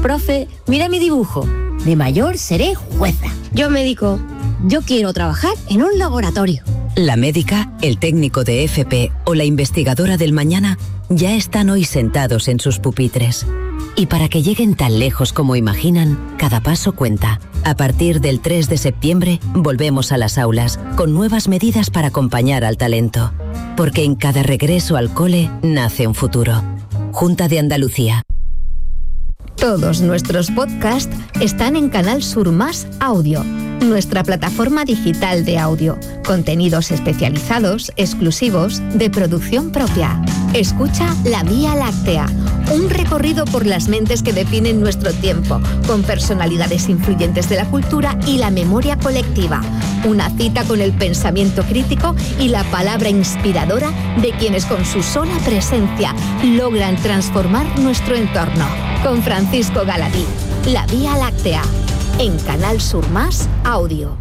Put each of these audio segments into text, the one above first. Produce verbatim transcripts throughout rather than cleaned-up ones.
Profe, mira mi dibujo. De mayor seré jueza. Yo médico. Yo quiero trabajar en un laboratorio. La médica, el técnico de F P o la investigadora del mañana ya están hoy sentados en sus pupitres. Y para que lleguen tan lejos como imaginan, cada paso cuenta. A partir del tres de septiembre, volvemos a las aulas, con nuevas medidas para acompañar al talento. Porque en cada regreso al cole nace un futuro. Junta de Andalucía. Todos nuestros podcasts están en Canal Sur Más Audio, nuestra plataforma digital de audio. Contenidos especializados, exclusivos, de producción propia. Escucha La Vía Láctea, un recorrido por las mentes que definen nuestro tiempo, con personalidades influyentes de la cultura y la memoria colectiva. Una cita con el pensamiento crítico y la palabra inspiradora de quienes con su sola presencia logran transformar nuestro entorno. Con Francisco Galadí, La Vía Láctea, en Canal Sur Más Audio.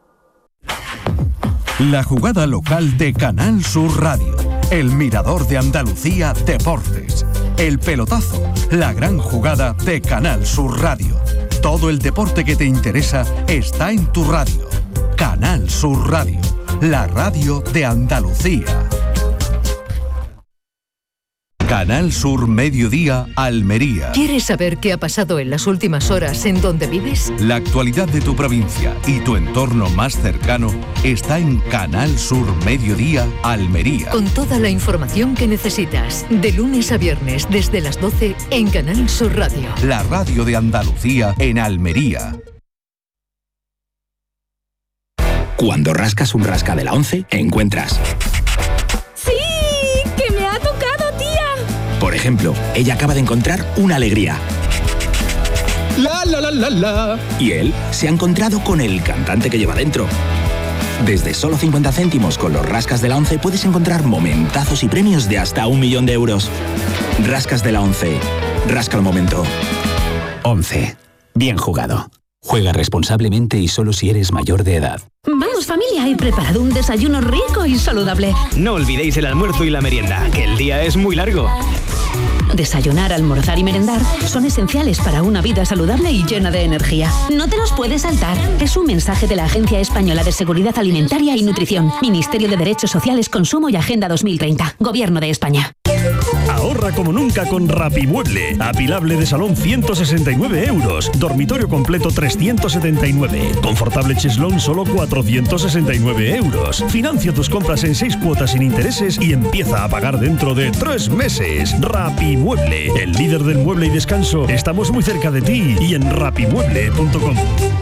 La jugada local de Canal Sur Radio. El Mirador de Andalucía Deportes. El pelotazo. La gran jugada de Canal Sur Radio. Todo el deporte que te interesa está en tu radio. Canal Sur Radio. La radio de Andalucía. Canal Sur Mediodía Almería. ¿Quieres saber qué ha pasado en las últimas horas en donde vives? La actualidad de tu provincia y tu entorno más cercano está en Canal Sur Mediodía Almería. Con toda la información que necesitas, de lunes a viernes desde las doce en Canal Sur Radio. La radio de Andalucía en Almería. Cuando rascas un rasca de la once, encuentras... Por ejemplo, ella acaba de encontrar una alegría. La, la, la, la, la. Y él se ha encontrado con el cantante que lleva dentro. Desde solo cincuenta céntimos con los rascas de la once puedes encontrar momentazos y premios de hasta un millón de euros. Rascas de la once. Rasca el momento. once. Bien jugado. Juega responsablemente y solo si eres mayor de edad. Vamos familia, he preparado un desayuno rico y saludable. No olvidéis el almuerzo y la merienda, que el día es muy largo. Desayunar, almorzar y merendar son esenciales para una vida saludable y llena de energía. No te los puedes saltar. Es un mensaje de la Agencia Española de Seguridad Alimentaria y Nutrición, Ministerio de Derechos Sociales, Consumo y Agenda dos mil treinta, Gobierno de España. Ahorra como nunca con Rapimueble. Apilable de salón ciento sesenta y nueve euros. Dormitorio completo trescientos setenta y nueve. Confortable cheslón solo cuatrocientos sesenta y nueve euros. Financia tus compras en seis cuotas sin intereses y empieza a pagar dentro de tres meses. Rapimueble, el líder del mueble y descanso. Estamos muy cerca de ti y en rapimueble punto com.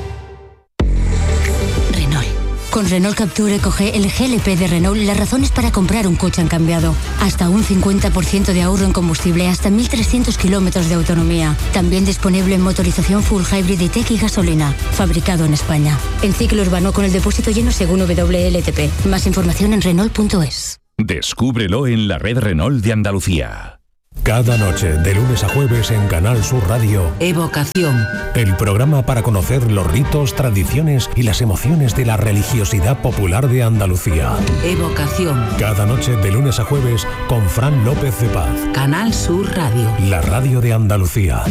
Con Renault Capture coge el G L P de Renault. Las razones para comprar un coche han cambiado. Hasta un cincuenta por ciento de ahorro en combustible, hasta mil trescientos kilómetros de autonomía. También disponible en motorización full hybrid y tech y gasolina. Fabricado en España. En ciclo urbano con el depósito lleno según W L T P. Más información en Renault punto es. Descúbrelo en la red Renault de Andalucía. Cada noche, de lunes a jueves en Canal Sur Radio. Evocación. El programa para conocer los ritos, tradiciones y las emociones de la religiosidad popular de Andalucía. Evocación. Cada noche, de lunes a jueves, con Fran López de Paz. Canal Sur Radio. La radio de Andalucía.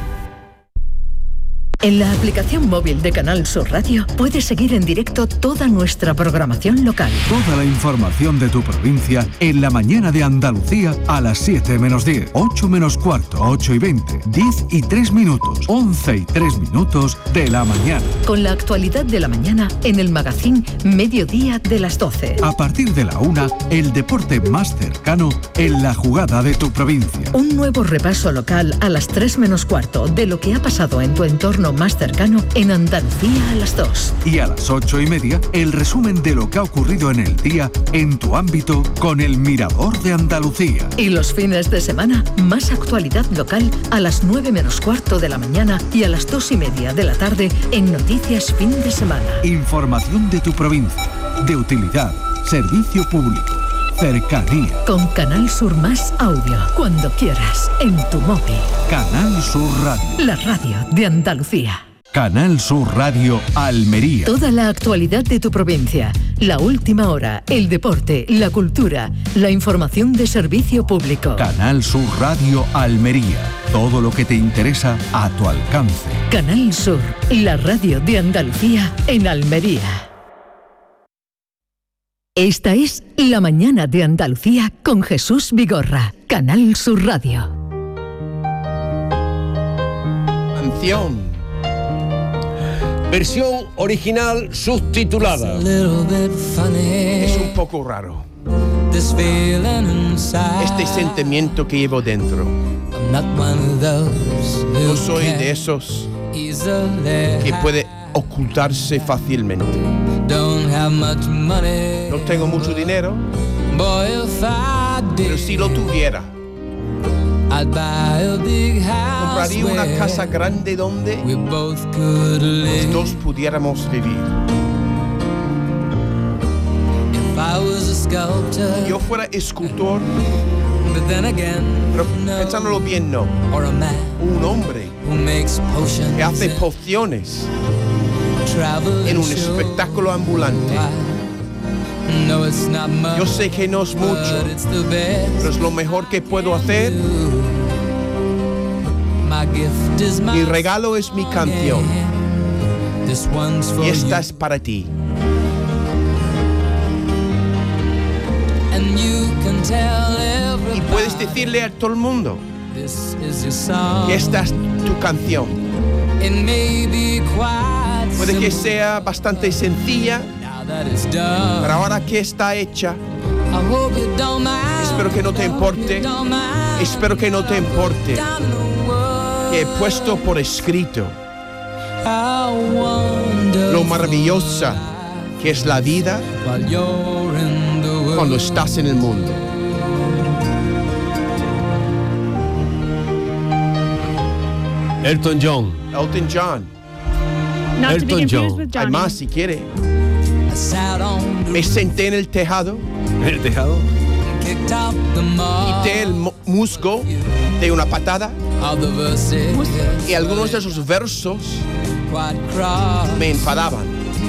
En la aplicación móvil de Canal Sur Radio puedes seguir en directo toda nuestra programación local. Toda la información de tu provincia en la mañana de Andalucía a las siete menos diez, ocho menos cuarto, ocho y veinte, diez y tres minutos, once y tres minutos de la mañana. Con la actualidad de la mañana en el magazín Mediodía de las doce. A partir de la una, el deporte más cercano en la jugada de tu provincia. Un nuevo repaso local a las tres menos cuarto de lo que ha pasado en tu entorno más cercano en Andalucía a las dos. Y a las ocho y media, el resumen de lo que ha ocurrido en el día en tu ámbito con el Mirador de Andalucía. Y los fines de semana, más actualidad local a las nueve menos cuarto de la mañana y a las dos y media de la tarde en Noticias Fin de Semana. Información de tu provincia, de utilidad, servicio público, cercanía. Con Canal Sur Más Audio, cuando quieras, en tu móvil. Canal Sur Radio. La radio de Andalucía. Canal Sur Radio Almería. Toda la actualidad de tu provincia, la última hora, el deporte, la cultura, la información de servicio público. Canal Sur Radio Almería. Todo lo que te interesa a tu alcance. Canal Sur, la radio de Andalucía en Almería. Esta es La Mañana de Andalucía con Jesús Vigorra, Canal Sur Radio. Canción. Versión original subtitulada. Es un poco raro. Este sentimiento que llevo dentro. No soy de esos que puede ocultarse fácilmente. No tengo mucho dinero, pero si lo tuviera, compraría una casa grande donde los dos pudiéramos vivir. Si yo fuera escultor, pero pensándolo bien, no. Un hombre que hace pociones en un espectáculo ambulante. Yo sé que no es mucho, pero es lo mejor que puedo hacer. Mi regalo es mi canción. Y esta es para ti. Y puedes decirle a todo el mundo que esta es tu canción. Puede que sea bastante sencilla, pero ahora que está hecha, espero que no te importe, espero que no te importe que he puesto por escrito lo maravillosa que es la vida cuando estás en el mundo. Elton John. Elton John. Not to be Elton confused John. with Johnny. Hay más si quiere. Me senté en el tejado. ¿En el tejado? Quité el mu- musgo de una patada. Y algunos de esos versos me enfadaban.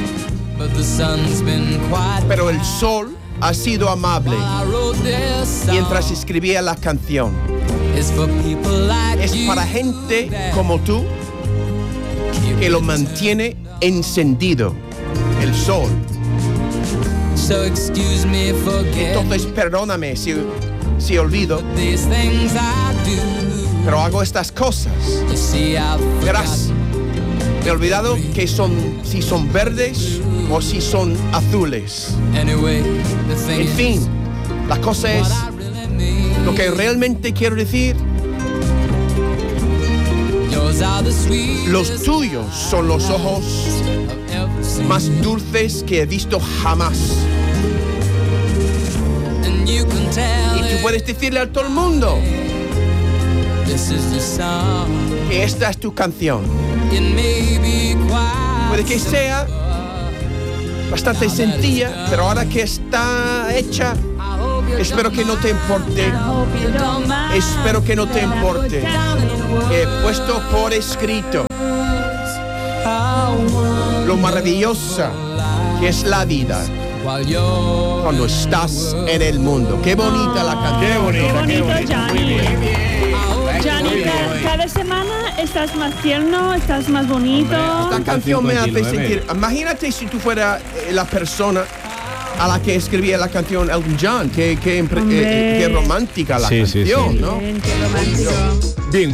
Pero el sol ha sido amable mientras escribía la canción. Es para gente como tú que lo mantiene encendido el sol. Entonces perdóname si, si olvido, pero hago estas cosas. Verás, me he olvidado que son, si son verdes o si son azules. En fin, la cosa es, lo que realmente quiero decir, los tuyos son los ojos más dulces que he visto jamás. Y tú puedes decirle a todo el mundo que esta es tu canción. Puede que sea bastante sencilla, pero ahora que está hecha, espero que no te importe. Espero que no te importe. He puesto por escrito lo maravillosa que es la vida cuando estás en el mundo. Qué bonita la canción. Qué bonita, Qué bonito, Johnny. Johnny, ca- cada semana estás más tierno, estás más bonito. Esta canción me hace sentir. Imagínate si tú fueras eh, la persona a la que escribía la canción Elton John. Qué, qué, impre- eh, eh, qué romántica la Sí, sí, canción, sí. ¿no? Bien, qué romántico. Bien.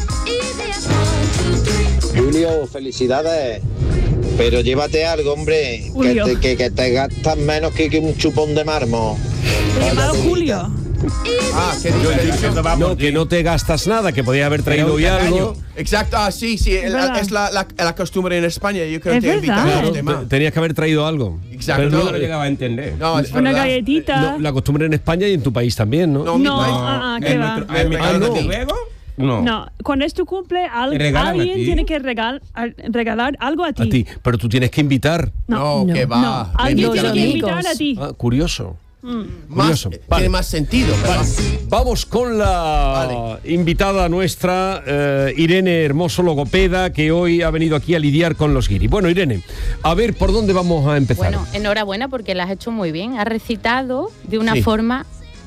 Julio, felicidades. Pero llévate algo, hombre, que Julio. te, que, que te gastas menos que, que un chupón de mármol. Te he llamado Julio. Ah, qué Yo he diferencia. dicho, no, que no te gastas nada, que podías haber traído hoy algo. Exacto, ah, sí, sí, Es la- verdad. es la, la, la costumbre en España. Yo creo Es que te invitan verdad. a los Te- demás. Tenías que haber traído algo. Exacto. Pero No lo llegaba a entender. No, es Una verdad. galletita. No, la costumbre en España y en tu país también, ¿no? No, mi No, país. ah, ah, ¿qué En va? nuestro- me regalan Ah, a no. ti. ¿Luego? No. No, cuando es tu cumple, al- ¿Te regalan a alguien ti? tiene que regal- al- regalar algo a ti. A ti, pero tú tienes que invitar. No, que va. No, alguien Bendito tiene que Dios. invitar a ti. Ah, curioso. Más, Curioso. tiene Vale. más sentido, ¿verdad? Vale. Vamos con la invitada nuestra, eh, Irene Hermoso, logopeda, que hoy ha venido aquí a lidiar con los guiris. Bueno, Irene, a ver, ¿por dónde vamos a empezar? Bueno, enhorabuena porque la has hecho muy bien. Has recitado de una Sí. forma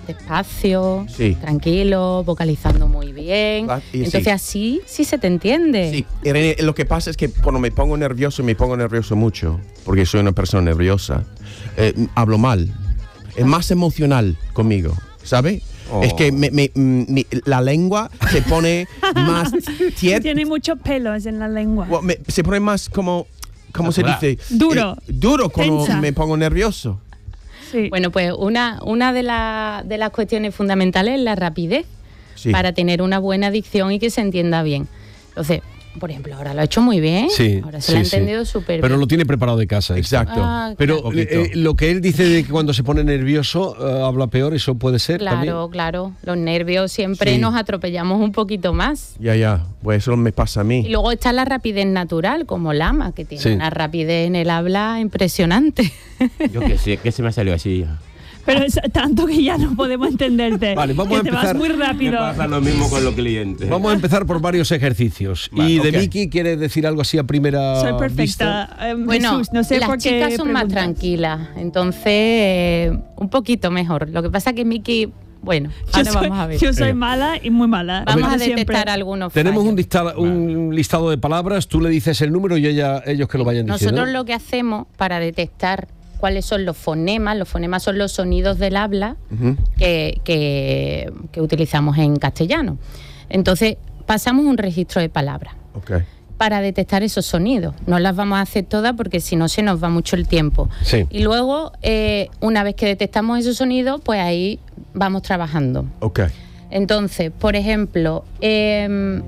despacio, Sí. tranquilo, vocalizando muy bien. Ah, y Entonces sí. así sí se te entiende. Sí, Irene, lo que pasa es que cuando me pongo nervioso, me pongo nervioso mucho, porque soy una persona nerviosa, eh, hablo mal. Es más emocional conmigo, ¿sabe? Oh. Es que me- me- mi- la lengua se pone más tier- Tiene muchos pelos en la lengua. Well, me- se pone más como, ¿cómo se dice? Duro. Eh, duro cuando Tensa. me pongo nervioso. Sí. Bueno, pues una, una de, la- de las cuestiones fundamentales es la rapidez Sí. para tener una buena dicción y que se entienda bien. Entonces, por ejemplo, ahora lo ha hecho muy bien. Sí, ahora se sí, lo ha sí. entendido súper Pero bien. lo tiene preparado de casa. esto. Exacto. Ah, Pero claro. eh, lo que él dice de que cuando se pone nervioso eh, habla peor, ¿eso puede ser también? Claro, claro. Los nervios siempre Sí. nos atropellamos un poquito más. Ya, ya, pues eso me pasa a Y mí. luego está la rapidez natural, como Lama, que tiene Sí. una rapidez en el habla impresionante. Yo que sé, que se me salió así. Pero es tanto que ya no podemos entenderte. Vale, vamos que a te vas empezar. muy Me rápido. pasa lo mismo con los clientes. Vamos a empezar por varios ejercicios. Vale, y de ok. Miki quiere decir algo así a primera Soy vista. perfecta. Eh, Bueno, Jesús, no sé las por qué chicas son más preguntas. tranquilas, entonces eh, un poquito mejor. Lo que pasa que Miki, bueno, Yo ahora soy, vamos a ver. yo soy Venga. mala y muy mala. Vamos a Como siempre. detectar algunos Tenemos fallos. un listado, un listado de palabras, tú le dices el número y ella, ellos que lo vayan diciendo. Nosotros lo que hacemos para detectar cuáles son los fonemas, los fonemas son los sonidos del habla Ujú. que, que- que utilizamos en castellano. Entonces, pasamos un registro de palabras Ok. para detectar esos sonidos. No las vamos a hacer todas porque si no se nos va mucho el tiempo. Sí. Y luego, eh, una vez que detectamos esos sonidos, pues ahí vamos trabajando. Ok. Entonces, por ejemplo, em,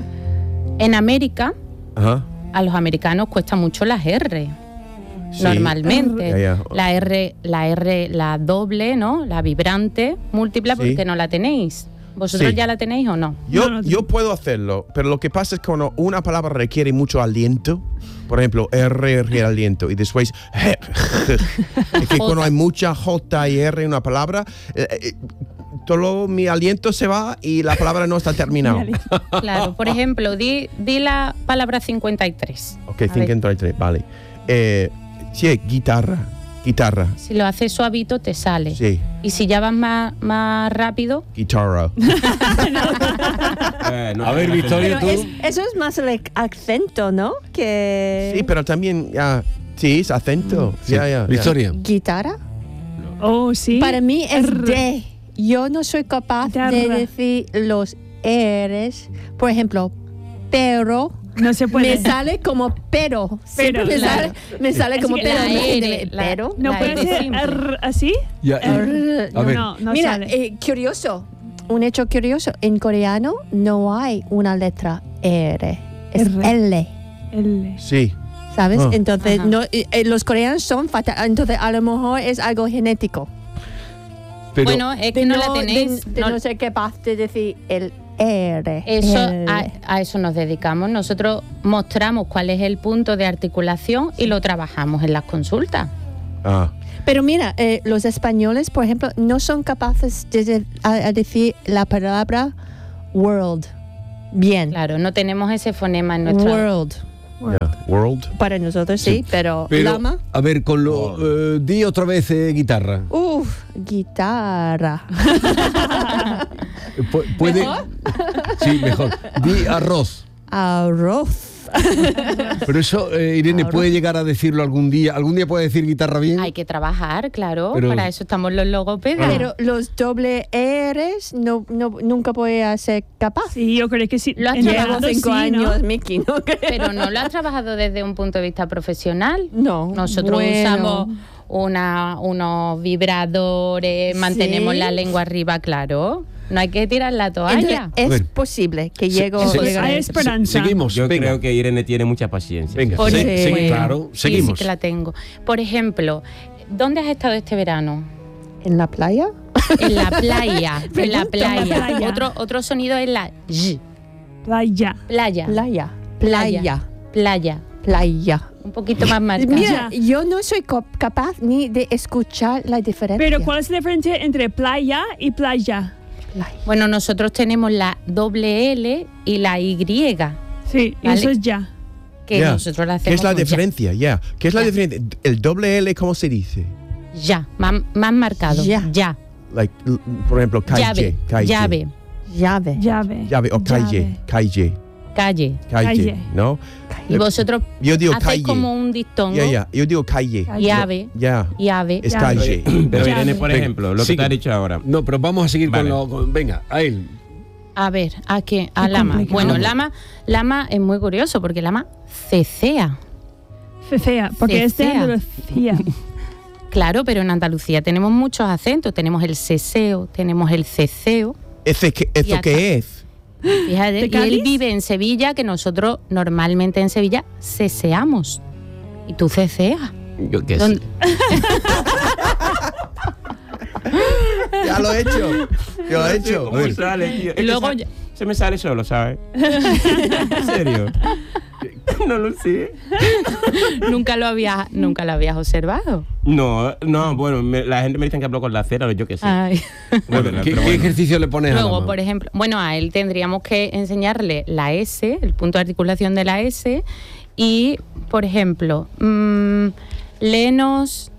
en América, Ajá. a los americanos cuesta mucho las R. Sí. Normalmente. Ya, ya. La R, la R, la doble, ¿no? La vibrante, múltipla, Sí. porque no la tenéis. ¿Vosotros Sí. ya la tenéis o no? Yo, No, no, yo puedo hacerlo, pero lo que pasa es que cuando una palabra requiere mucho aliento, por ejemplo, R requiere aliento y después es que cuando hay mucha J y R en una palabra, eh, eh, todo mi aliento se va y la palabra no está terminada. Claro, por ejemplo, di, di la palabra cincuenta y tres. Ok, A ver, cincuenta y tres, vale. Eh, sí, guitarra, guitarra, si lo haces suavito, te sale. sí, Y si ya vas más, más rápido, guitarra. Eh, no A ver, sé, Victoria, Pero tú. es- eso es más el ac- acento, ¿no? Que Sí, pero también, ya, sí, es acento. Sí. Ya, ya, ya. Victoria. guitarra. Oh, sí. Para mí es R. D. Yo no soy capaz Guitarra. de decir los R's. Por ejemplo, pero No se puede. me sale como pero. Siempre me, claro. sale, me sale Así como que pero. la Me- R, la- pero. ¿No La puede R ser simple. R así? Ya, y- R, a ver. No, no Mira, sale. eh, curioso. Un hecho curioso. En coreano no hay una letra R. Es R. L. L. Sí. ¿Sabes? Ah. Entonces, Ajá. no, eh, eh, los coreanos son fatales. Entonces, a lo mejor es algo genético. Pero, bueno, es que De no, la no- tenéis. De, de no- no ser capaz de decir el R. Eso, el- a, a eso nos dedicamos. Nosotros mostramos cuál es el punto de articulación y lo trabajamos en las consultas. Ah, Pero mira, eh, los españoles, por ejemplo, no son capaces de, de- a, a decir la palabra world. Bien. Claro, no tenemos ese fonema en nuestra... World. yeah. World. Para nosotros sí, pero, pero, Lama. a ver, con lo. eh, di otra vez eh, guitarra. Uf, guitarra. Eh, pu- puede. Sí, mejor. Di arroz. Arroz. Pero eso, eh, Irene, ¿puede llegar a decirlo algún día? ¿Algún día puede decir guitarra bien? Hay que trabajar, claro, Pero- para eso estamos los logopedas. Pero los doble R's no, no, nunca voy a ser capaz. Sí, yo creo que sí. Lo has En Llevo trabajado, realidad cinco sí, ¿no? años, Miki, ¿no? Pero no lo has trabajado desde un punto de vista profesional. No. Nosotros bueno. usamos una, unos vibradores, mantenemos Sí. la lengua arriba, claro. No hay que tirar la toalla. Entonces, es ver. posible que Se- llego, se- Pues llegue a hay eso. esperanza. Seguimos. Yo venga. creo que Irene tiene mucha paciencia. Venga, Por se- ejemplo, segui- claro, sí, seguimos. sí que la tengo. Por ejemplo, ¿dónde has estado este verano? ¿En la playa? En la playa, en la Pregunta, en la playa. playa. Otro, otro sonido es la y. Playa. Playa. Playa. Playa. Playa. Playa. Un poquito más marcada. Mira, yo no soy co- capaz ni de escuchar la diferencia. Pero ¿cuál es la diferencia entre playa y playa? Playa. Bueno, nosotros tenemos la doble L y la Y, Sí, Vale. eso es ya. que Yeah. nosotros la hacemos ¿Qué es la con ya. diferencia? Ya. ¿Qué es la Ya. diferencia? El doble L, ¿cómo se dice? Ya, más, más marcado. Ya. Ya. like, l- por ejemplo, calle. Llave. calle. Llave. Llave. Llave. Llave o calle. Llave. Calle. Calle. Calle. Calle. ¿No? Y vosotros Yo digo hacéis calle. como un dictongo. Ya, ya. Yo digo calle. Llave. Ya. Llave. Es Llave. calle. Pero Llave. Irene, por Venga, ejemplo, lo que sigue. te ha dicho ahora. No, pero vamos a seguir Vale. con lo. con- venga, a él. A ver, ¿a qué? A Qué lama. complicado. Bueno, lama, lama es muy curioso porque lama cecea. Fea, porque es de Cecea. Andalucía. Claro, pero en Andalucía tenemos muchos acentos. Tenemos el ceseo, tenemos el ceceo. ¿Ese qué- ¿Esto acá. qué es? Fíjate, ¿De y él Cádiz? vive en Sevilla, que nosotros normalmente en Sevilla ceseamos. Y tú ceceas. Yo qué sé. ¿Dónde- Ya lo he hecho. Yo lo he hecho. ¿Cómo sale, tío? Es que luego sa- ya- se me sale solo, ¿sabes? ¿En serio? No lo sé. nunca lo habías, nunca lo habías observado. No, no, bueno, me- la gente me dice que hablo con la cera, yo qué sé. Ay. Bueno, ¿Qué, pero qué bueno. ejercicio le pones a Luego, Lama? por ejemplo, bueno, a él tendríamos que enseñarle la S, el punto de articulación de la S, y, por ejemplo, mmm, léenos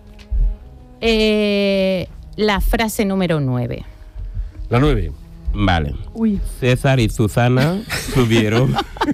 eh, la frase número nueve. La nueve. Vale. Uy. César y Susana subieron.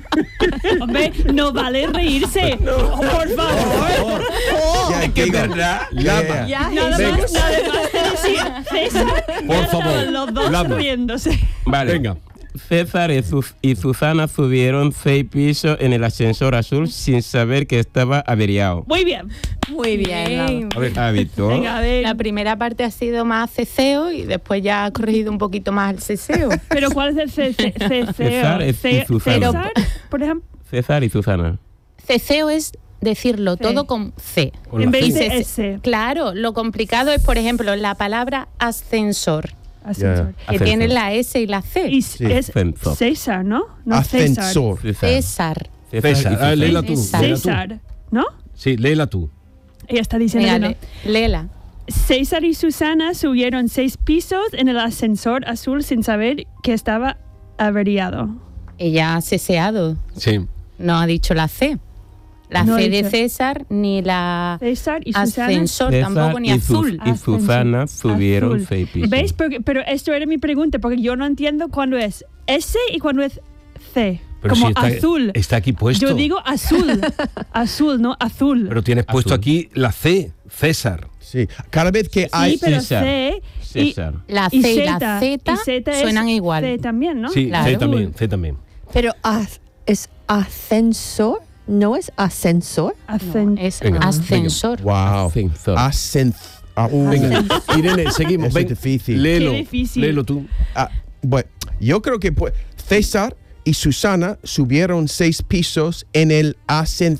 Hombre, no vale reírse. Oh, por favor. Ya, Es que es digo. verdad. Lama. Ya, Nada Venga. más, nada más que decir César. Por y favor, Los dos Lama. riéndose. Vale. Venga. César y, Sus- y Susana subieron seis pisos en el ascensor azul sin saber que estaba averiado. Muy bien. Muy bien. A ver. ¿Ha visto? Venga, a ver. La primera parte ha sido más ceceo y después ya ha corregido un poquito más el ceseo. Pero ¿cuál es el ce- ce- ceceo? César es Ce- Susana. César, por ejemplo. César y Susana. Ceseo es decirlo C. todo con C. Con En la vez C. de Y se- S. Claro, lo complicado es, por ejemplo, la palabra ascensor, Ascensor. que Ascensor. tiene la S y la C. Y s- es Ascensor. César, ¿no? No César. Ascensor. César. César, ah, léela tú. César. léela tú. César, ¿no? Sí, léela tú. Ella está diciendo Mira, que no. lé- léela. César y Susana subieron seis pisos en el ascensor azul sin saber que estaba averiado. Ella ha ceseado, Sí. no ha dicho la C. La No ha C de dicho. César ni la César y Susana. ascensor César tampoco ni y, Sus- azul. y Susana subieron Azul. seis pisos. ¿Veis? Porque- pero esto era mi pregunta, porque yo no entiendo cuándo es S y cuándo es C. Pero Como sí está, azul. está aquí puesto. Yo digo azul. azul, no azul. Pero tienes puesto Azul. aquí la C, César. Sí. Cada vez que sí, hay. pero César. C y, César. La C y y la Z, Z y Z es suenan igual. C también, ¿no? Sí, Claro. C también, C también. Pero az- es ascensor, no es ascensor. Ascen- Es Venga, ascensor. Wow. Ascensor. Ascensor. Ah, uh. Venga, Irene, seguimos. Eso es Ven, difícil. Léelo, Qué difícil. léelo tú. Ah, bueno, yo creo que pues, César y Susana subieron seis pisos en el ascensor.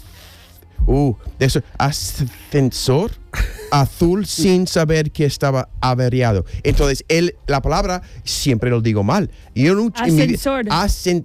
Uh, de eso, ascensor azul sin saber que estaba averiado. Entonces, él, la palabra siempre lo digo mal. Yo no, en mi vi- Ascensor. ascen-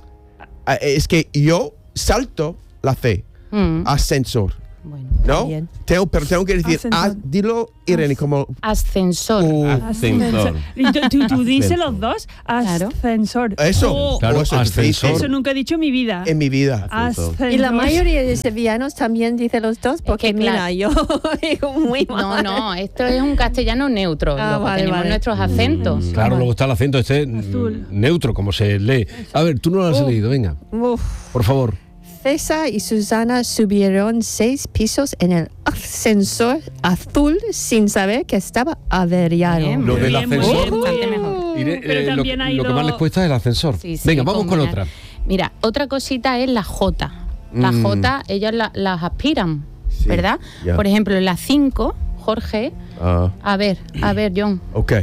ah, es que yo salto la C. Mm, Ascensor. bueno, ¿No? Bien. Tengo, pero tengo que decir, Ascensor. ah, dilo, Irene, como. ascensor. uh, Ascensor. Y tú, tú- tú dices Ascensor. los dos. Claro. Ascensor. Eso. Oh, Claro, Oh, eso es difícil. eso nunca he dicho en mi vida. En mi vida. Ascensor. Y la mayoría de sevillanos también dice los dos, porque que, mira, claro. yo digo muy No, mal. no, esto es un castellano neutro. Ah, Luego vale, tenemos vale. nuestros acentos. Claro, luego está el acento este Azul. mm, neutro, como se lee. A ver, tú no lo has Uh. leído, venga, Uf. por favor. César y Susana subieron seis pisos en el ascensor azul sin saber que estaba averiado. Bien, Lo muy del bien, muy ascensor. bien, bastante mejor. Irene, Pero eh, lo, también ha lo que ido- más les cuesta es el ascensor. Sí, sí, venga, vamos con combinar. otra. Mira, otra cosita es la J. La Mm. J, ellas la- las aspiran, Sí, ¿verdad? ya. Por ejemplo, la cinco, Jorge. Ah, A ver, a ver, John. ok.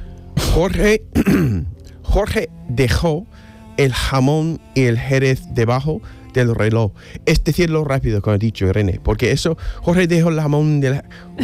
Jorge, Jorge dejó el jamón y el jerez debajo del reloj. Es decirlo rápido, como he dicho, Irene, porque eso, Jorge dejó el jamón del,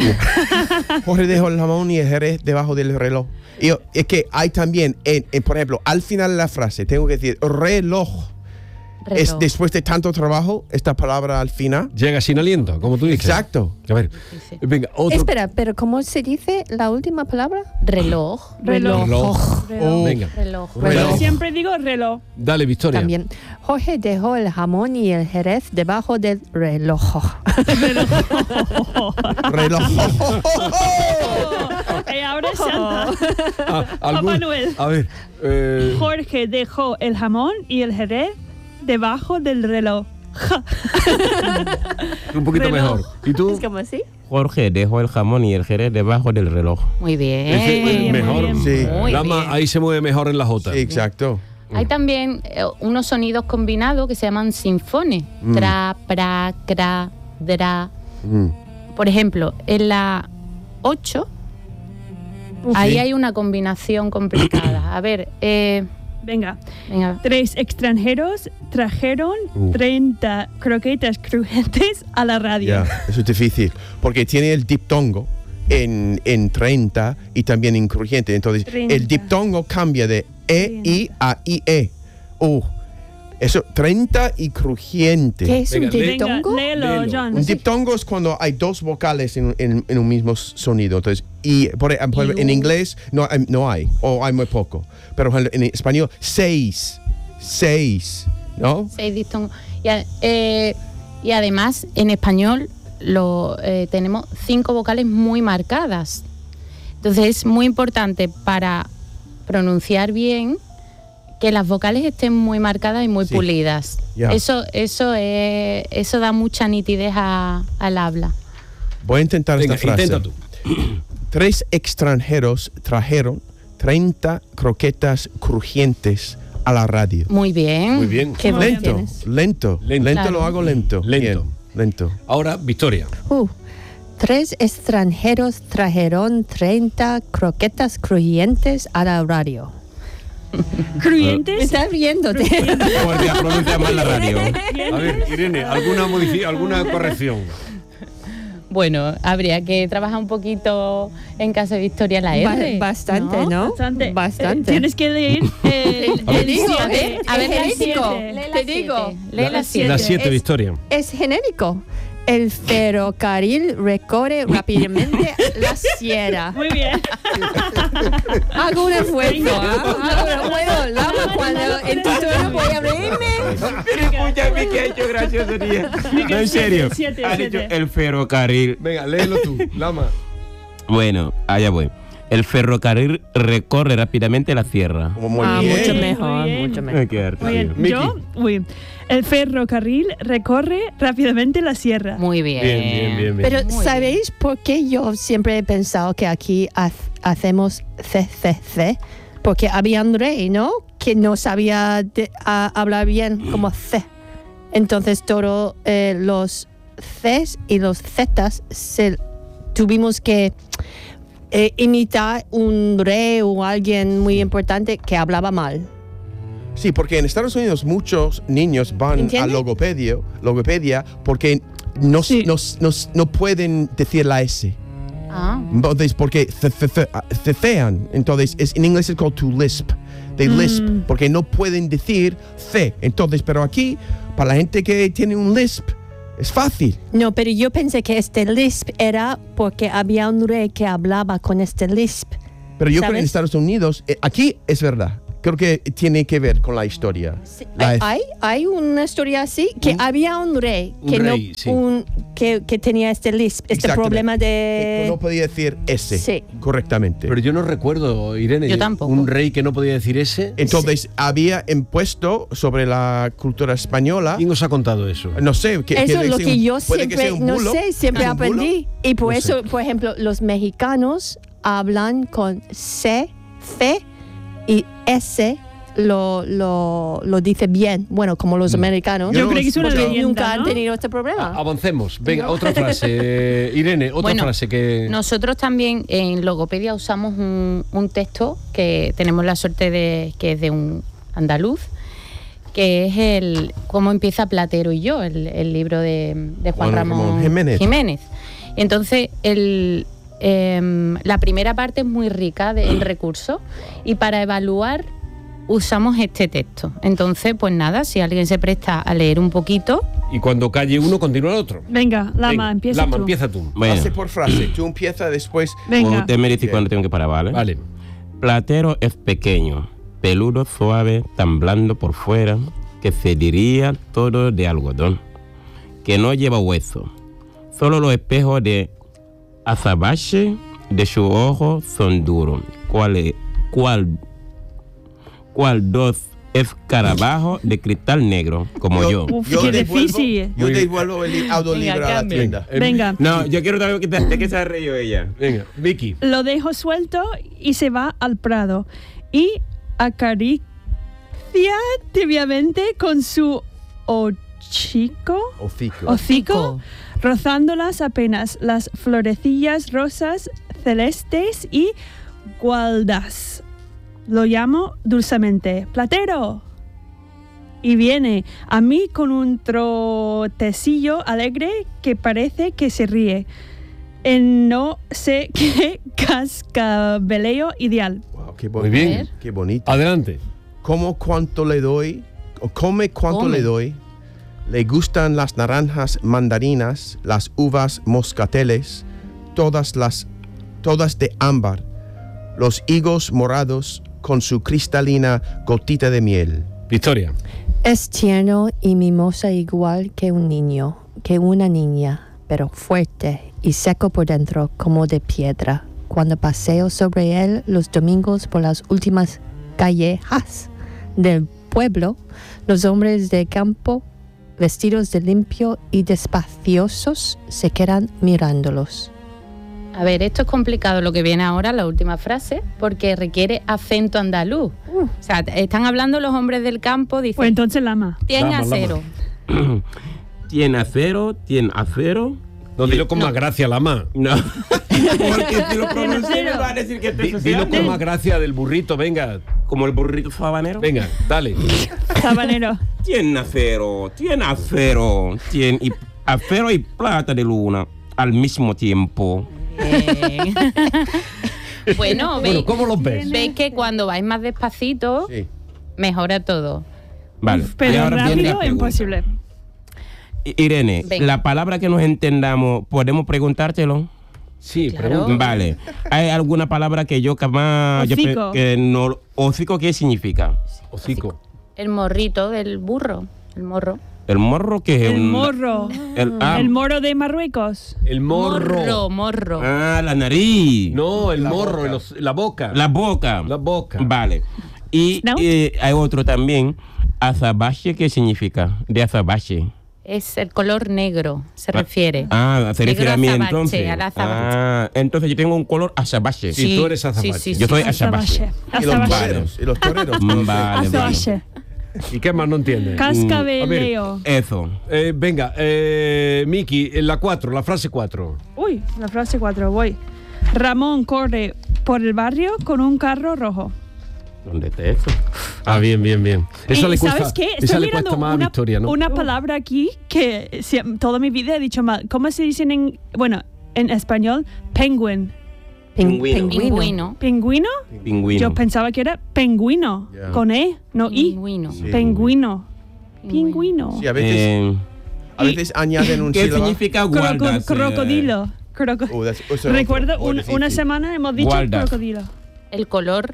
uh. Jorge dejó el jamón y el jerez debajo del reloj. Y yo- es que hay también, en, en, por ejemplo, al final de la frase, tengo que decir reloj. Reloj. Es después de tanto trabajo, esta palabra al final. Llega sin aliento, como tú dices. Exacto. A ver, venga, otro. Espera, pero ¿cómo se dice la última palabra? Reloj. Reloj. Reloj. Reloj. Venga, Reloj. Yo reloj. siempre digo reloj. Dale, Victoria. También. Jorge dejó el jamón y el jerez debajo del reloj. Reloj. Eh, ahora Ahora es Santa. Ah, algún- Papá Noel. A ver. eh, Jorge dejó el jamón y el jerez debajo del reloj. un poquito reloj. mejor. ¿Y tú? Es como así. Jorge dejó el jamón y el jerez debajo del reloj. Muy bien. Ese es Muy bien, mejor. muy bien. Muy Lama bien. ahí se mueve mejor en la J. Sí, exacto. Hay también eh, unos sonidos combinados que se llaman sinfones. Mm. Tra, pra, cra, dra. Mm. Por ejemplo, en la ocho, ahí Sí. hay una combinación complicada. A ver, eh, Venga. venga. Tres extranjeros trajeron Uh. treinta croquetas crujientes a la radio. Ya, eso es difícil. Porque tiene el diptongo en, en treinta y también en crujiente. Entonces, treinta. el diptongo cambia de E, I a I, E. Uh, eso, treinta y crujiente. ¿Qué es un Venga, lee- diptongo? Venga, léelo, Léelo. John. Un diptongo es cuando hay dos vocales en, en- en un mismo sonido. Entonces, y por ejemplo, Y en un- inglés no, hay- no hay, o hay muy poco. Pero en español, seis. Seis. ¿No? Seis diptongos. Y, a- eh, y además, en español lo, eh, tenemos cinco vocales muy marcadas. Entonces, es muy importante para pronunciar bien que las vocales estén muy marcadas y muy Sí. pulidas. Ya. Eso, eso, es- eso da mucha nitidez a- al habla. Voy a intentar Venga, esta frase. intenta tú. Tres extranjeros trajeron treinta croquetas crujientes a la radio. Muy bien. Muy bien. Qué voz Lento, tienes. lento, Lento. lento, Claro. lo hago lento. Lento. Bien, lento. Ahora, Victoria. Uh, tres extranjeros trajeron treinta croquetas crujientes a la radio. Me Crujientes. estás riéndote. Porque pronuncia mal la radio. A ver, Irene, ¿alguna, modifi- alguna corrección? Bueno, habría que trabajar un poquito en caso de Victoria la Ba- R. bastante, ¿no? Bastante. Bastante. Eh, tienes que leer eh, el, Te el digo, siete. ¿eh? A ver, Es la genérico. siete. Te digo. Lee la La siete. siete, Es- Victoria. Es genérico. El ferrocarril recorre rápidamente la sierra. Muy bien. Hago un esfuerzo. ¿ah? Hago un bueno, Lama, cuando en tu turno voy a reírme. Pero escúchame que ha hecho gracioso día. No, en serio. siete, Ha siete. dicho el ferrocarril. Venga, léelo tú, Lama. Bueno, allá voy. El ferrocarril recorre rápidamente la sierra. Muy Ah, bien. mucho mejor, Muy bien. mucho mejor. Ay, qué arte, Muy bien. tío. Yo, uy, el ferrocarril recorre rápidamente la sierra. Muy bien. Bien, bien, bien, bien. Pero Muy ¿sabéis por qué yo siempre he pensado que aquí ha- hacemos C C C? Porque había un rey, ¿no? Que no sabía de- a- hablar bien como C. Entonces todos eh, los Cs y los Zs se, tuvimos que eh, imitar un rey o alguien muy importante que hablaba mal. Sí, porque en Estados Unidos muchos niños van ¿Entiende? a logopedia, logopedia porque no, Sí. no, no, no pueden decir la S. Ah. Entonces, porque ce- ce- ce- cecean. Entonces, es, en inglés es called to lisp. They lisp, porque no pueden decir C. Entonces, pero aquí, para la gente que tiene un lisp, es fácil. No, pero yo pensé que este lisp era porque había un rey que hablaba con este lisp. Pero yo creo que en ¿Sabes? Estados Unidos, eh, aquí es verdad. Creo que tiene que ver con la historia. La- Hay, hay, hay una historia así que Un- había un rey un que rey, no sí. un, que, que tenía este lisp, este Exactamente. problema que de no podía decir S Sí. correctamente. Pero yo no recuerdo, Irene. Yo tampoco. Un rey que no podía decir ese. Entonces, había impuesto sobre la cultura española. ¿Quién os ha contado eso? No sé. Que, eso es lo sea que un- yo puede que siempre sea un no bulo. sé, siempre ¿Es un bulo? aprendí y por No eso, sé. por ejemplo, los mexicanos hablan con C, C y S. Lo, lo, lo dice bien, bueno, como los americanos. Yo creo que es una porque leyenda, nunca han ¿no? tenido este problema. Avancemos. Venga, otra frase. Eh, Irene, otra Bueno, frase que. Nosotros también en Logopedia usamos un, un texto que tenemos la suerte de que es de un andaluz, que es el Cómo empieza Platero y yo, el, el libro de, de Juan, Juan Ramón, Ramón Jiménez. Jiménez. Entonces, el, em, la primera parte es muy rica de- en recursos y para evaluar usamos este texto. Entonces, pues nada, si alguien se presta a leer un poquito. Y cuando calle uno, continúa el otro. Venga, Lama, Venga, empieza Lama, tú. empieza tú. Bueno, Frase por frase. Tú empiezas después. Venga. usted me dice cuándo tengo que parar, ¿vale? Vale. Platero es pequeño, peludo, suave, tan blando por fuera, que se diría todo de algodón, que no lleva hueso. Solo los espejos de azabache de sus ojos son duros. ¿Cuál es? ¿Cuál? ¿Cuál dos escarabajos de cristal negro como yo? Uf, qué difícil. Yo devuelvo el audiolibro a la tienda. Venga. No, yo quiero saber de, de qué se ha reído ella. Venga, Vicky. Lo dejo suelto y se va al prado. Y acaricia tibiamente con su hocico, Hocico. hocico, rozándolas apenas las florecillas rosas, celestes y gualdas. Lo llamo dulcemente, platero. Y viene a mí con un trotecillo alegre que parece que se ríe. En no sé qué cascabeleo ideal. Wow, qué Muy bien. bonito. Qué bonito. Adelante. ¿Cómo cuánto le doy? O come cuánto Come. le doy. Le gustan las naranjas mandarinas, las uvas moscateles, todas las todas de ámbar, los higos morados con su cristalina gotita de miel. Victoria. Es tierno y mimosa igual que un niño, que una niña, pero fuerte y seco por dentro como de piedra. Cuando paseo sobre él los domingos por las últimas callejas del pueblo, los hombres de campo, vestidos de limpio y despaciosos, se quedan mirándolos. A ver, esto es complicado lo que viene ahora, la última frase, porque requiere acento andaluz. Uh. O sea, están hablando los hombres del campo, dicen, Pues entonces lama. tiene Lama, acero. ¿Tiene acero? ¿Tiene acero? No, dilo con más gracia, Lama. No. Porque si lo pronuncio me va a decir que Di- te Dilo con más gracia del burrito, venga. Como el burrito sabanero. Venga, dale. Sabanero. Tiene acero, tiene acero, tiene y, acero y plata de luna al mismo tiempo. Bien. Bueno, veis, Bueno, ¿cómo los ves? veis que cuando vais más despacito, Sí. mejora todo. Vale. y Pero ahora viene la rápido, pregunta. imposible. I- Irene, Venga. la palabra que nos entendamos, ¿podemos preguntártelo? Sí, Claro. pregunta. Vale. ¿Hay alguna palabra que yo jamás... yo pe- Hocico. que no, ¿hocico qué significa? Hocico. El morrito del burro, el morro. ¿El morro que es El un- morro. El, ah, El moro de Marruecos. El morro. Morro, morro. ah, la nariz. No, el La morro, boca. los- la boca. La boca. La boca. Vale. Y Snout. eh, hay otro también. Azabache, ¿qué significa? De azabache. Es el color negro, se refiere. Ah, se refiere a mí Negro azabache, entonces. al azabache. Ah, entonces yo tengo un color azabache. Sí, tú eres azabache. Sí, sí, Yo sí. soy azabache. Y los Azabache. toreros. Y los toreros. Vale, vale. Azabache. ¿Y qué más no entiendes? Cascabeleo. Eso. Eh, venga, eh, Miki, en la cuatro, la frase cuatro. Uy, la frase cuatro, voy. Ramón corre por el barrio con un carro rojo. ¿Dónde está eso? Ah, bien, bien, bien. Esa Y le cuesta, ¿sabes qué? esa Estoy le mirando cuesta más a una, Victoria, ¿no? una palabra aquí que si- toda mi vida he dicho mal. ¿Cómo se dice en, bueno, en español? Penguin. Pingüino. Pingüino. ¿Pingüino? Pingüino. Yo pensaba que era pingüino. Yeah. Con E, no I. Pingüino. Sí. Pingüino. Pingüino. Sí, a veces, Eh, a veces añaden un ¿Qué sílaba. significa Croco- guardas? eh? crocodilo. Croco- Oh, that's- eso es Recuerdo otro, muy un- una difícil. semana hemos dicho Guardas. crocodilo. El color.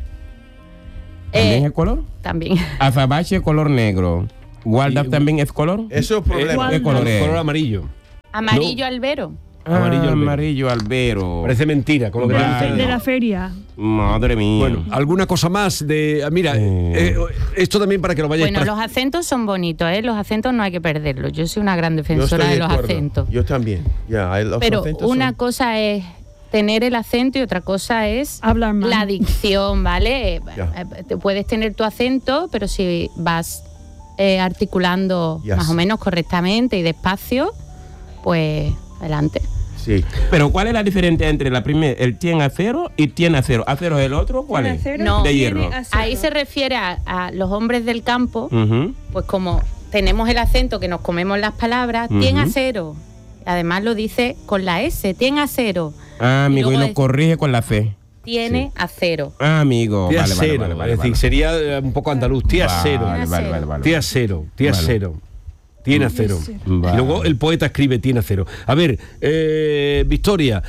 ¿También eh, es color? también. Azabache color negro. ¿Guardas Y- también es color? Eso es problema. ¿Qué color es? Color amarillo. Amarillo albero. Amarillo Ah, albero. amarillo albero. Parece mentira con lo que De te la, fe- dicen. de la feria. Madre mía. Bueno, ¿alguna cosa más de...? ah, Mira, eh, esto también para que lo vayáis... Bueno, prac- los acentos son bonitos, ¿eh? Los acentos no hay que perderlos. Yo soy una gran Yo defensora estoy de los acuerdo. acentos. Yo también. Ya, hay- los Pero acentos una son- cosa es tener el acento y otra cosa es Hablar mal. la dicción, ¿vale? Ya. Eh, te puedes tener tu acento, pero si vas eh, articulando Yes. más o menos correctamente y despacio, pues adelante. Sí. Pero ¿cuál es la diferencia entre la primera, el tiene acero y tiene acero? ¿Acero es el otro? ¿Cuál Tiene es? acero, No. De tiene hierro. acero. Ahí se refiere a, a los hombres del campo, Ujú. pues como tenemos el acento que nos comemos las palabras, Ujú. tiene acero. Además lo dice con la S, tiene acero. Ah, amigo, y luego nos es- corrige con la fe. Tiene acero. Ah, amigo. Tía Vale, vale, cero, vale, vale, es decir, vale. sería eh, un poco andaluz. Tía Vale, cero. Vale, vale, vale, vale. Tía cero, tía Vale. cero. Tiene acero. Vale. Y luego el poeta escribe tiene acero. A ver, eh, Victoria,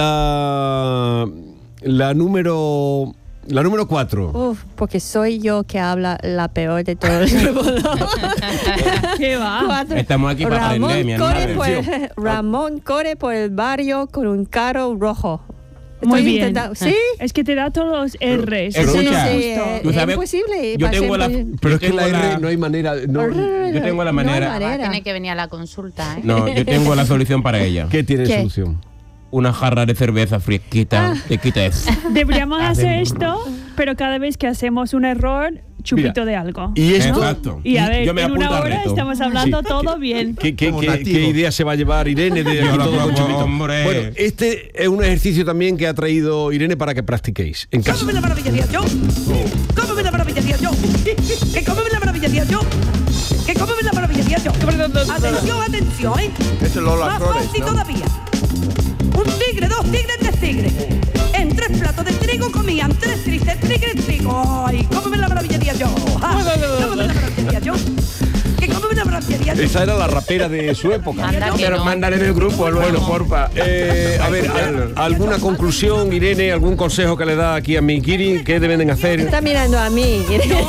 la, la número la número cuatro. Uf, porque soy yo que habla la peor de todos los grupos. ¿Qué va? Cuatro. Estamos aquí para Ramón aprender, mi corre hermano. por el- Ramón corre por el barrio con un carro rojo. Muy Estoy bien. intentando- ¿Sí? Es que te da todos los R's. Escucha, Eso no Sí, es eh, justo. es sabes, imposible. yo pasé tengo la- por- Pero es que Yo la tengo R la- no hay manera. No, Yo tengo la No hay manera. manera. Tiene que venir a la consulta, ¿eh? No, yo tengo la solución para ella. ¿Qué tiene ¿Qué? solución? Una jarra de cerveza fresquita, te quita eso. Deberíamos hacer esto, pero cada vez que hacemos un error, chupito Mira, de algo. y esto- ¿no? Exacto. Y a Y ver, yo me en una apunto al hora reto. estamos hablando Sí. todo bien. ¿Qué, qué, Como qué- nativo. qué idea se va a llevar Irene de Yo aquí lo todo con propongo, chupito? hombre. Bueno, este es un ejercicio también que ha traído Irene para que practiquéis en casa. ¿Cómo me la maravilla yo? ¿Cómo me la maravilla yo? ¿Que cómo me la maravilla yo? ¿Que cómo me la maravilla yo? Atención, atención, ¿eh? Eso es Lola Más Flores, fácil ¿no? todavía. Un tigre, dos tigres, tres tigres. En tres platos de trigo comían tres tristes tigres de trigo. ¡Ay, cómo me la maravilla yo! Ah, ¿Cómo me la maravilla yo? ¿Que cómo me la maravilla yo? Esa era la rapera de su época. Anda que Pero no. mándale en el grupo luego, porfa. Eh, a ver, ¿al- ¿alguna conclusión, Irene? ¿Algún consejo que le da aquí a mi Kiri? ¿Qué deben hacer? Está mirando a mí.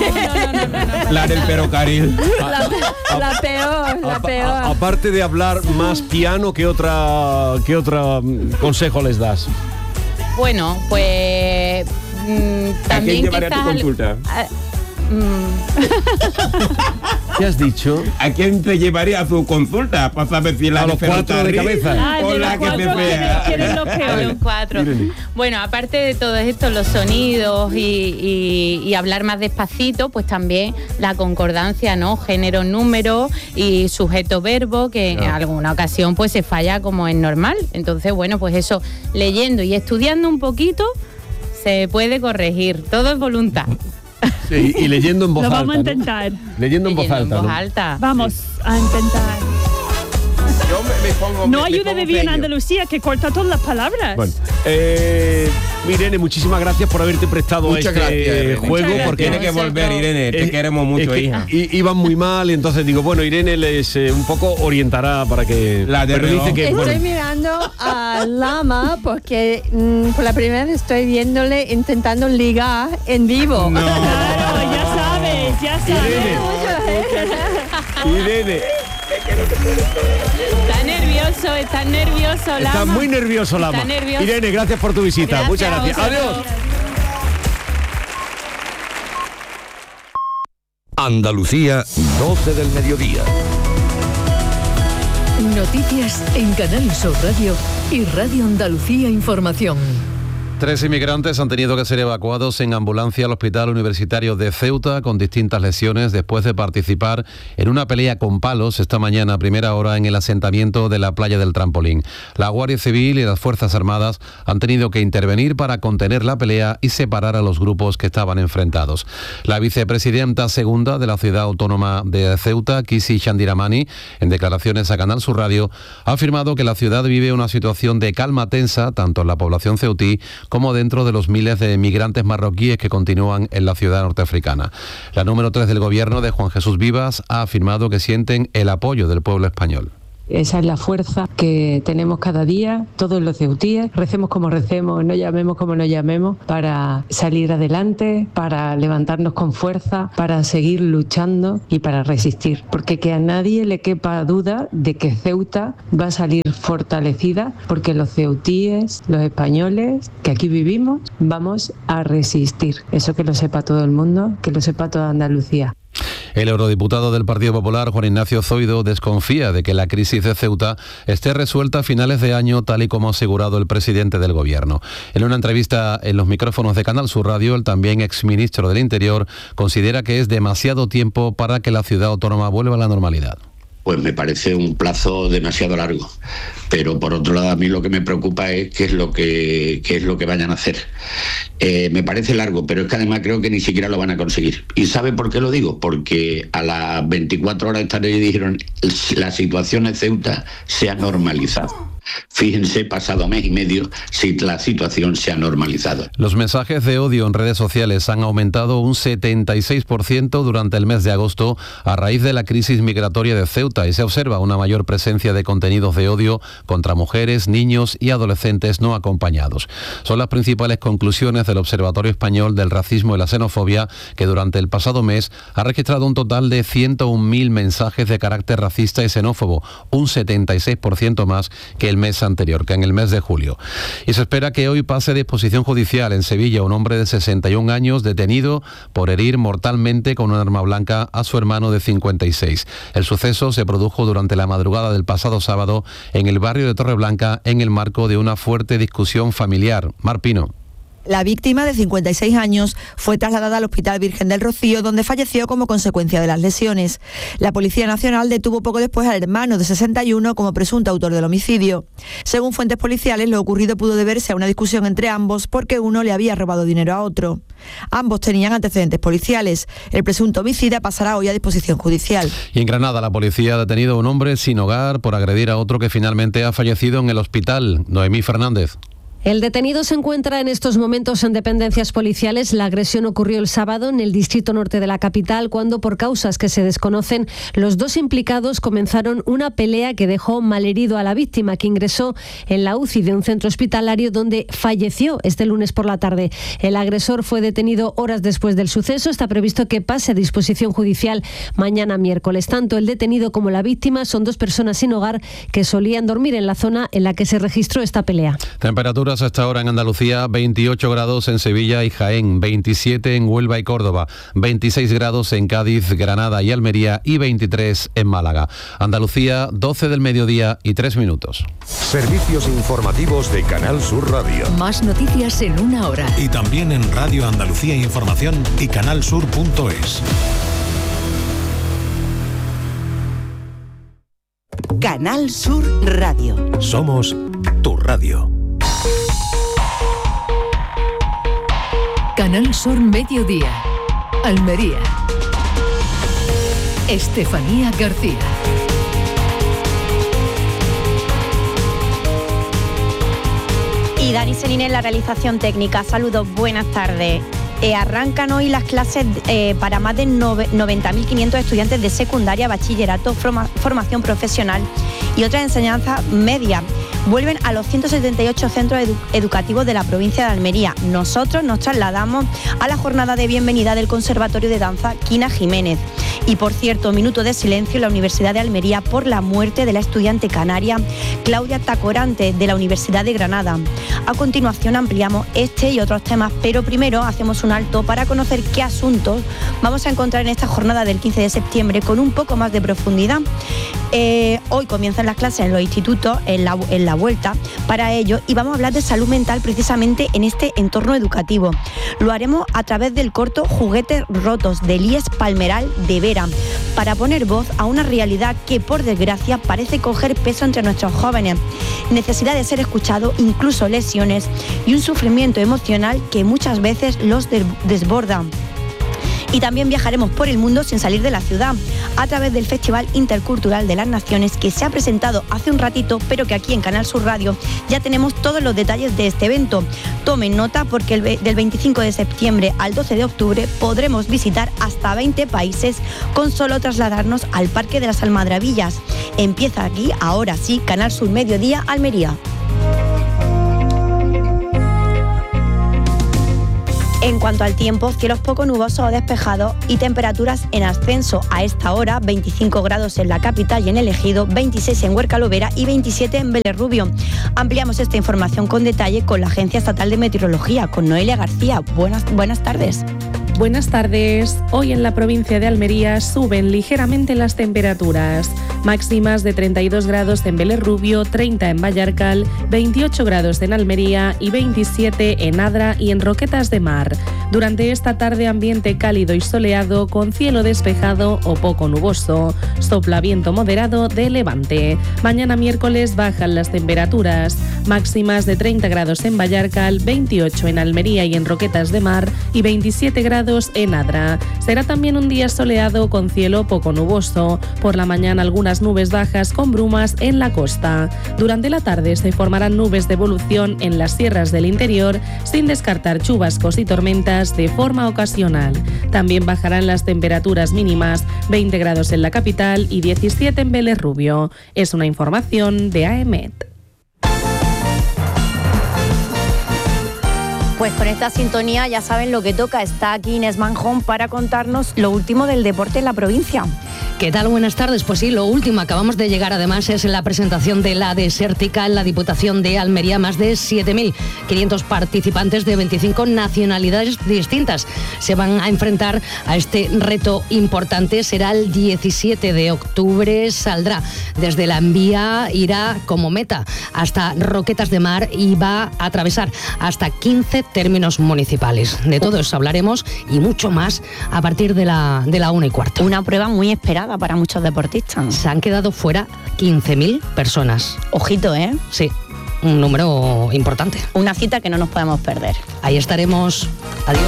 La del perocaril. La, la peor, la A- peor. a- aparte de hablar más piano, ¿qué otra, qué otra mm, consejo les das? Bueno, pues mm, también quién llevaré a tu quizás al- consulta? a- mm, ¿Qué has dicho? ¿A quién te llevaría a su consulta? Para saber si la A de los cuatro de ferrocarril cabeza. Ah, o de la los que te cuatro que fea. quieren lo peor. los cuatro. Irene. Bueno, aparte de todo esto, los sonidos y, y- y hablar más despacito, pues también la concordancia, ¿no? Género, número y sujeto, verbo, que en alguna ocasión pues se falla como es normal. Entonces, bueno, pues eso, leyendo y estudiando un poquito, se puede corregir. Todo es voluntad. Sí, y leyendo en voz Lo alta. vamos a ¿no? intentar. Leyendo en voz Leyendo alta. en voz ¿no? alta. Vamos a intentar. Yo me, me pongo. No me- me ayuda pongo de vivir en pequeño. Andalucía, que corta todas las palabras. Bueno, eh, Irene, muchísimas gracias por haberte prestado Muchas a este gracias, Irene. juego, Muchas gracias. porque Tiene que volver, Irene. Te Eh, queremos mucho, es que hija. i- iban muy mal y entonces digo, bueno, Irene les eh, un poco orientará para que... La de pero reloj. dice que, Estoy bueno, mirando a Lama porque mm, por la primera vez estoy viéndole intentando ligar en vivo. No. Claro, ya sabes, ya sabes. Irene, Está nervioso, está nervioso, está Lama. muy nervioso, Lama. Está nervioso. Irene, gracias por tu visita. Gracias Muchas a gracias. vosotros. Adiós. Andalucía, doce del mediodía. Noticias en Canal Sur Radio y Radio Andalucía Información. Tres inmigrantes han tenido que ser evacuados en ambulancia al Hospital Universitario de Ceuta con distintas lesiones después de participar en una pelea con palos esta mañana a primera hora en el asentamiento de la playa del Trampolín. La Guardia Civil y las Fuerzas Armadas han tenido que intervenir para contener la pelea y separar a los grupos que estaban enfrentados. La vicepresidenta segunda de la ciudad autónoma de Ceuta, Kisi Chandiramani, en declaraciones a Canal Sur Radio, ha afirmado que la ciudad vive una situación de calma tensa tanto en la población ceutí como dentro de los miles de migrantes marroquíes que continúan en la ciudad norteafricana. La número tres del gobierno de Juan Jesús Vivas ha afirmado que sienten el apoyo del pueblo español. Esa es la fuerza que tenemos cada día, todos los ceutíes, recemos como recemos, no llamemos como no llamemos, para salir adelante, para levantarnos con fuerza, para seguir luchando y para resistir. Porque que a nadie le quepa duda de que Ceuta va a salir fortalecida, porque los ceutíes, los españoles que aquí vivimos, vamos a resistir. Eso que lo sepa todo el mundo, que lo sepa toda Andalucía. El eurodiputado del Partido Popular, Juan Ignacio Zoido, desconfía de que la crisis de Ceuta esté resuelta a finales de año, tal y como ha asegurado el presidente del Gobierno. En una entrevista en los micrófonos de Canal Sur Radio, el también exministro del Interior considera que es demasiado tiempo para que la ciudad autónoma vuelva a la normalidad. Pues me parece un plazo demasiado largo. Pero por otro lado, a mí lo que me preocupa es qué es lo que, qué es lo que vayan a hacer. Eh, me parece largo, pero es que además creo que ni siquiera lo van a conseguir. ¿Y sabe por qué lo digo? Porque a las veinticuatro horas esta noche dijeron la situación en Ceuta se ha normalizado. Fíjense, pasado mes y medio, si la situación se ha normalizado. Los mensajes de odio en redes sociales han aumentado un setenta y seis por ciento durante el mes de agosto a raíz de la crisis migratoria de Ceuta y se observa una mayor presencia de contenidos de odio contra mujeres, niños y adolescentes no acompañados. Son las principales conclusiones del Observatorio Español del Racismo y la Xenofobia, que durante el pasado mes ha registrado un total de ciento un mil mensajes de carácter racista y xenófobo, un setenta y seis por ciento más que el el mes anterior, que en el mes de julio. Y se espera que hoy pase a disposición judicial en Sevilla un hombre de sesenta y un años detenido por herir mortalmente con un arma blanca a su hermano de cincuenta y seis. El suceso se produjo durante la madrugada del pasado sábado en el barrio de Torreblanca en el marco de una fuerte discusión familiar. Mar Pino. La víctima, de cincuenta y seis años, fue trasladada al Hospital Virgen del Rocío, donde falleció como consecuencia de las lesiones. La Policía Nacional detuvo poco después al hermano de sesenta y uno como presunto autor del homicidio. Según fuentes policiales, lo ocurrido pudo deberse a una discusión entre ambos porque uno le había robado dinero a otro. Ambos tenían antecedentes policiales. El presunto homicida pasará hoy a disposición judicial. Y en Granada, la policía ha detenido a un hombre sin hogar por agredir a otro que finalmente ha fallecido en el hospital. Noemí Fernández. El detenido se encuentra en estos momentos en dependencias policiales. La agresión ocurrió el sábado en el distrito norte de la capital, cuando, por causas que se desconocen, los dos implicados comenzaron una pelea que dejó malherido a la víctima, que ingresó en la U C I de un centro hospitalario donde falleció este lunes por la tarde. El agresor fue detenido horas después del suceso. Está previsto que pase a disposición judicial mañana miércoles. Tanto el detenido como la víctima son dos personas sin hogar que solían dormir en la zona en la que se registró esta pelea. Temperatura hasta ahora en Andalucía: veintiocho grados en Sevilla y Jaén, veintisiete en Huelva y Córdoba, veintiséis grados en Cádiz, Granada y Almería y veintitrés en Málaga. Andalucía, doce del mediodía y tres minutos. Servicios informativos de Canal Sur Radio. Más noticias en una hora. Y también en Radio Andalucía Información y canalsur punto es. Canal Sur Radio. Somos tu radio. Canal Sur Mediodía, Almería. Estefanía García. Y Dani Senín en la realización técnica. Saludos, buenas tardes. Eh, arrancan hoy las clases eh, para más de noventa mil quinientos estudiantes de secundaria, bachillerato, forma, formación profesional y otras enseñanzas media. Vuelven a los ciento setenta y ocho centros edu- educativos de la provincia de Almería. Nosotros nos trasladamos a la jornada de bienvenida del Conservatorio de Danza Quina Jiménez. Y por cierto, minuto de silencio en la Universidad de Almería por la muerte de la estudiante canaria Claudia Tacorante, de la Universidad de Granada. A continuación ampliamos este y otros temas, pero primero hacemos un alto para conocer qué asuntos vamos a encontrar en esta jornada del quince de septiembre con un poco más de profundidad. Eh, hoy comienzan las clases en los institutos, en la, en la vuelta para ello, y vamos a hablar de salud mental precisamente en este entorno educativo. Lo haremos a través del corto Juguetes Rotos de Elías Palmeral de Vera, para poner voz a una realidad que, por desgracia, parece coger peso entre nuestros jóvenes. Necesidad de ser escuchado, incluso lesiones y un sufrimiento emocional que muchas veces los desborda. Y también viajaremos por el mundo sin salir de la ciudad, a través del Festival Intercultural de las Naciones, que se ha presentado hace un ratito, pero que aquí en Canal Sur Radio ya tenemos todos los detalles de este evento. Tomen nota, porque el, del veinticinco de septiembre al doce de octubre podremos visitar hasta veinte países con solo trasladarnos al Parque de las Almadrabillas. Empieza aquí, ahora sí, Canal Sur Mediodía, Almería. En cuanto al tiempo, cielos poco nubosos o despejados y temperaturas en ascenso. A esta hora, veinticinco grados en la capital y en el Ejido, veintiséis en Huerca-Lovera y veintisiete en Vélez Rubio. Ampliamos esta información con detalle con la Agencia Estatal de Meteorología, con Noelia García. Buenas, buenas tardes. Buenas tardes. Hoy en la provincia de Almería suben ligeramente las temperaturas. Máximas de treinta y dos grados en Vélez Rubio, treinta en Vallarcal, veintiocho grados en Almería y veintisiete en Adra y en Roquetas de Mar. Durante esta tarde, ambiente cálido y soleado con cielo despejado o poco nuboso. Sopla viento moderado de levante. Mañana miércoles bajan las temperaturas. Máximas de treinta grados en Vallarcal, veintiocho en Almería y en Roquetas de Mar y veintisiete grados en Adra. Será también un día soleado con cielo poco nuboso. Por la mañana algunas nubes bajas con brumas en la costa. Durante la tarde se formarán nubes de evolución en las sierras del interior, sin descartar chubascos y tormentas de forma ocasional. También bajarán las temperaturas mínimas, veinte grados en la capital y diecisiete en Vélez Rubio. Es una información de A E M E T. Pues con esta sintonía ya saben lo que toca. Está aquí Inés Manjón para contarnos lo último del deporte en la provincia. ¿Qué tal? Buenas tardes. Pues sí, lo último, acabamos de llegar además, es la presentación de la Desértica en la Diputación de Almería. Más de siete mil quinientos participantes de veinticinco nacionalidades distintas se van a enfrentar a este reto importante. Será el diecisiete de octubre, saldrá desde la Envía, irá como meta hasta Roquetas de Mar y va a atravesar hasta quince términos municipales. De todo eso hablaremos y mucho más a partir de la, de la una y cuarto. Una prueba muy esperada para muchos deportistas. Se han quedado fuera quince mil personas. Ojito, ¿eh? Sí, un número importante. Una cita que no nos podemos perder. Ahí estaremos. Adiós.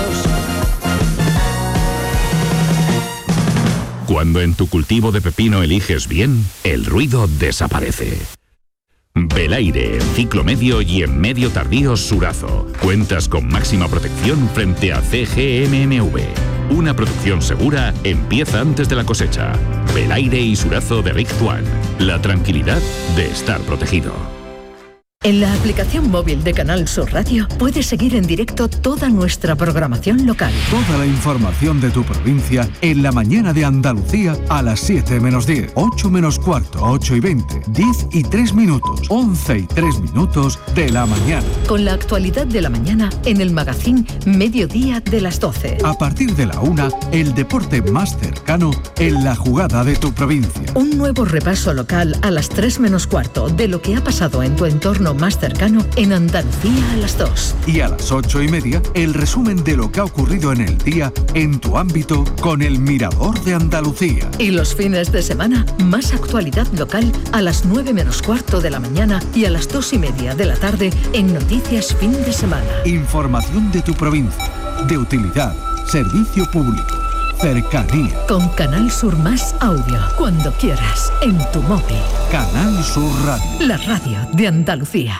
Cuando en tu cultivo de pepino eliges bien, el ruido desaparece. Belaire, en ciclo medio y en medio tardío Surazo. Cuentas con máxima protección frente a C G M M V. Una producción segura empieza antes de la cosecha. Belaire y Surazo de Rick One. La tranquilidad de estar protegido. En la aplicación móvil de Canal Sur Radio puedes seguir en directo toda nuestra programación local. Toda la información de tu provincia en la mañana de Andalucía a las siete menos diez, ocho menos cuarto, ocho y veinte, diez y tres minutos, once y tres minutos de la mañana. Con la actualidad de la mañana en el magazín Mediodía de las doce. A partir de la una, el deporte más cercano en la jugada de tu provincia. Un nuevo repaso local a las tres menos cuarto de lo que ha pasado en tu entorno más cercano en Andalucía a las dos. Y a las ocho y media, el resumen de lo que ha ocurrido en el día en tu ámbito con el Mirador de Andalucía. Y los fines de semana, más actualidad local a las nueve menos cuarto de la mañana y a las dos y media de la tarde en Noticias Fin de Semana. Información de tu provincia, de utilidad, servicio público, cercanía. Con Canal Sur Más Audio, cuando quieras, en tu móvil. Canal Sur Radio. La radio de Andalucía.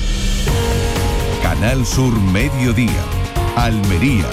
Canal Sur Mediodía, Almería.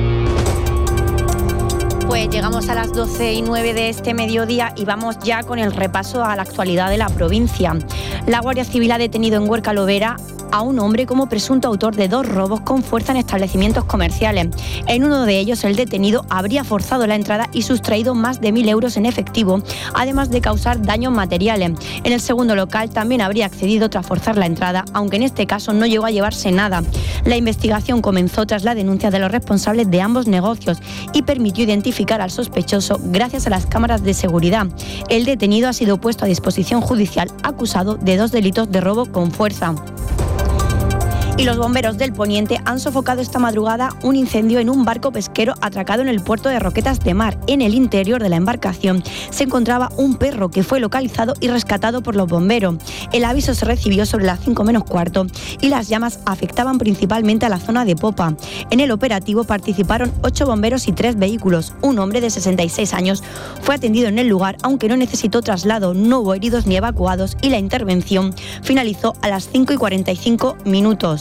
Pues llegamos a las doce y nueve de este mediodía y vamos ya con el repaso a la actualidad de la provincia. La Guardia Civil ha detenido en Huerca Lovera a un hombre como presunto autor de dos robos con fuerza en establecimientos comerciales. En uno de ellos, el detenido habría forzado la entrada y sustraído más de mil euros en efectivo, además de causar daños materiales. En el segundo local también habría accedido tras forzar la entrada, aunque en este caso no llegó a llevarse nada. La investigación comenzó tras la denuncia de los responsables de ambos negocios y permitió identificar al sospechoso gracias a las cámaras de seguridad. El detenido ha sido puesto a disposición judicial acusado de dos delitos de robo con fuerza. Y los bomberos del Poniente han sofocado esta madrugada un incendio en un barco pesquero atracado en el puerto de Roquetas de Mar. En el interior de la embarcación se encontraba un perro que fue localizado y rescatado por los bomberos. El aviso se recibió sobre las cinco menos cuarto y las llamas afectaban principalmente a la zona de popa. En el operativo participaron ocho bomberos y tres vehículos. Un hombre de sesenta y seis años fue atendido en el lugar, aunque no necesitó traslado, no hubo heridos ni evacuados y la intervención finalizó a las cinco y cuarenta y cinco minutos.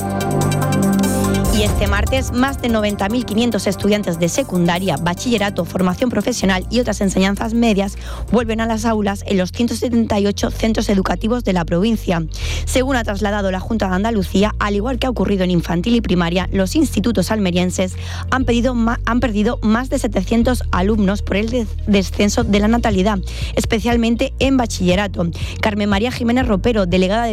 Y este martes, más de noventa mil quinientos estudiantes de secundaria, bachillerato, formación profesional y otras enseñanzas medias vuelven a las aulas en los ciento setenta y ocho centros educativos de la provincia. Según ha trasladado la Junta de Andalucía, al igual que ha ocurrido en infantil y primaria, los institutos almerienses han, pedido ma- han perdido más de setecientos alumnos por el de- descenso de la natalidad, especialmente en bachillerato. Carmen María Jiménez Ropero, delegada de